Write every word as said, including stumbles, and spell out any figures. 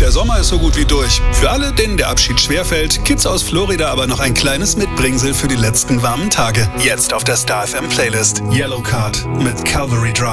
der Sommer ist so gut wie durch. Für alle, denen der Abschied schwerfällt, gibt's aus Florida aber noch ein kleines Mitbringsel für die letzten warmen Tage. Jetzt auf der Star F M Playlist. Yellow Card mit Calvary Drive.